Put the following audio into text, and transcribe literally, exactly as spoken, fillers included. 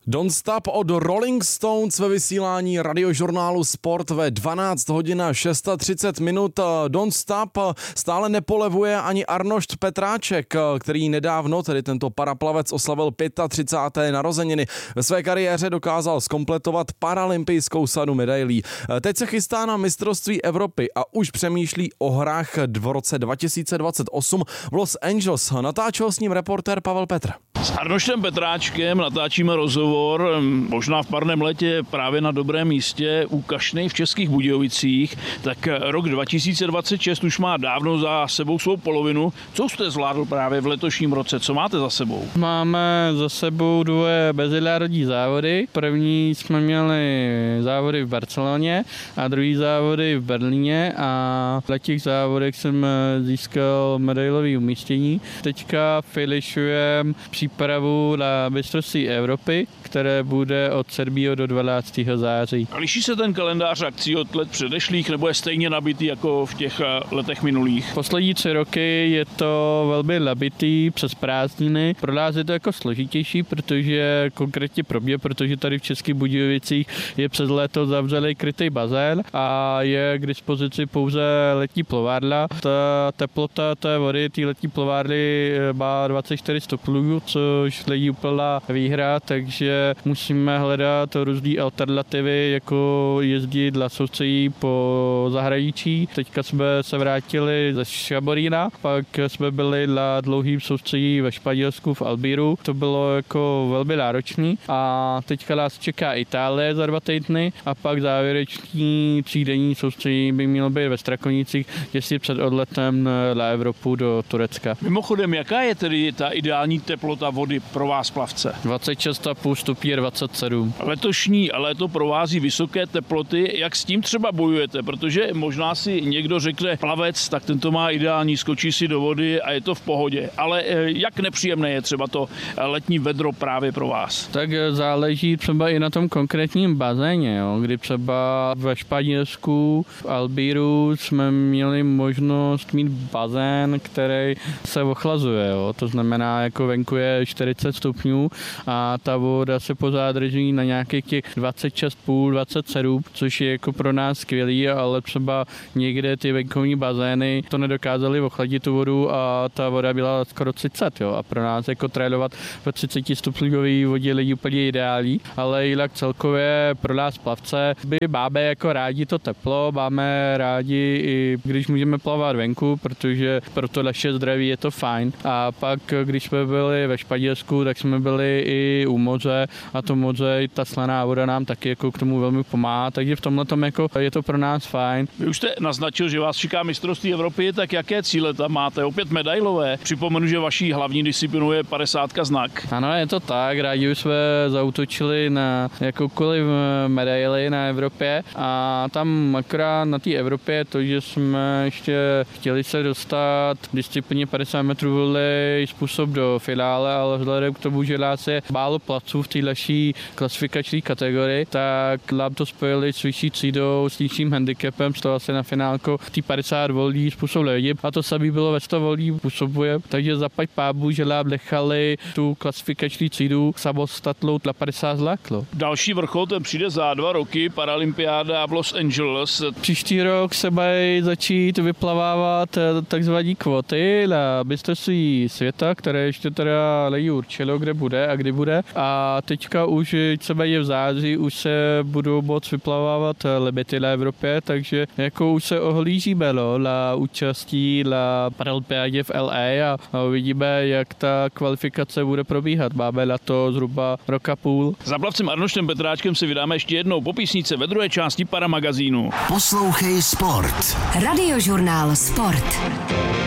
Don't Stop od Rolling Stones ve vysílání radiožurnálu Sport ve dvanáct hodin a třicet šest minut. Don't Stop stále nepolevuje ani Arnošt Petráček, který nedávno, tedy tento paraplavec, oslavil třicáté páté narozeniny. Ve své kariéře dokázal zkompletovat paralympijskou sadu medailí. Teď se chystá na mistrovství Evropy a už přemýšlí o hrách v roce dva tisíce dvacet osm v Los Angeles. Natáčel s ním reportér Pavel Petr. S Arnoštem Petráčkem natáčíme rozhovor, možná v parném letě právě na dobrém místě u Kašny v Českých Budějovicích. Tak rok dva tisíce dvacet šest už má dávno za sebou svou polovinu. Co jste zvládl právě v letošním roce? Co máte za sebou? Máme za sebou dvě mezinárodní závody. První jsme měli závody v Barceloně a druhý závody v Berlíně a na těch závodech jsem získal medailové umístění. Teďka finišujeme přípravu na mistrovství Evropy, které bude od sedmého do dvanáctého září. A liší se ten kalendář akcí od let předešlých, nebo je stejně nabitý jako v těch letech minulých? Poslední tři roky je to velmi nabitý přes prázdniny. Pro nás je to jako složitější, protože konkrétně pro mě, protože tady v Českých Budějovicích je přes léto zavřený krytý bazén a je k dispozici pouze letní plovárna. Ta teplota té vody, té letní plovárny má dvacet čtyři stupňů, což není úplná výhra, takže musíme hledat různé alternativy, jako jezdit na soustředí po zahraničí. Teďka jsme se vrátili ze Šamorína, pak jsme byli na dlouhým soustředí ve Španělsku v Albíru. To bylo jako velmi náročný a teďka nás čeká Itálie za dva týdny a pak závěrečný třídenní soustředí by mělo být ve Strakonicích, jestli před odletem na Evropu do Turecka. Mimochodem, jaká je tedy ta ideální teplota vody pro vás plavce? dvacet šest a půl stupně, dvacet sedm. Letošní léto provází vysoké teploty. Jak s tím třeba bojujete? Protože možná si někdo řekne plavec, tak ten to má ideální, skočí si do vody a je to v pohodě. Ale jak nepříjemné je třeba to letní vedro právě pro vás? Tak záleží třeba i na tom konkrétním bazéně, jo? Kdy třeba ve Španělsku, v Albíru jsme měli možnost mít bazén, který se ochlazuje. Jo? To znamená, jako venku je čtyřicet stupňů a ta voda se pořád drží na nějakých těch dvacet šest půl, dvacet sedm, což je jako pro nás skvělý, ale třeba někde ty venkovní bazény to nedokázaly ochladit tu vodu a ta voda byla skoro třicet, jo? A pro nás jako trénovat ve třicet stupňový vodě není úplně ideální, ale jinak celkově pro nás plavce by máme jako rádi to teplo, máme rádi i když můžeme plavat venku, protože pro to naše zdraví je to fajn. A pak, když jsme byli ve Španělsku, tak jsme byli i u moře a to moře, ta slaná voda nám taky jako k tomu velmi pomáhá, takže v tomhle tom jako je to pro nás fajn. Vy už jste naznačil, že vás čeká mistrovství Evropy, tak jaké cíle tam máte? Opět medailové. Připomenu, že vaší hlavní disciplinou je padesátka znak. Ano, je to tak, rádi jsme zaútočili na jakoukoliv medaili na Evropě a tam akorát na té Evropě to, že jsme ještě chtěli se dostat v disciplíně padesát metrů volný způsob do finále, ale vzhledem k tomu, že nás je málo placů v té naší klasifikační kategorii, tak nám to spojili s vyšší třídou, s nižším handicapem, z toho asi na finálku v té padesát volný způsob nevidím. A to samé bylo ve sto volný způsobuje, takže zaplať pábu, že nám nechali tu klasifikační třídu samostatnou na padesát zláklo. Další vrchol ten přijde za dva roky, paralympiáda v Los Angeles. Příští rok se mají začít vyplavávat takzvané kvóty na mistrovství světa, které ještě teda není určeno, kde bude a kdy bude. A teďka už třeba je v září, už se budou moct vyplavávat limity na Evropě, takže jako už se ohlížíme no, na účastí na paralympiádě v L A a, a uvidíme, jak ta kvalifikace bude probíhat. Máme na to zhruba rok a půl. Za plavcem Arnoštem Petráčkem si vydáme ještě jednou po písničce ve druhé části Paramagazínu. Poslouchej Sport. Radiožurnál Sport.